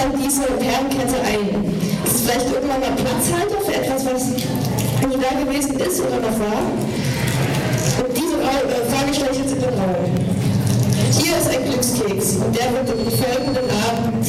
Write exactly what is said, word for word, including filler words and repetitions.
dann diese Perlenkette ein? Ist es vielleicht irgendwann mal Platzhalter für etwas, was nie da gewesen ist oder noch war? Und diese Frage stelle ich jetzt in den Raum. Hier ist ein Glückskeks und der wird im folgenden Abend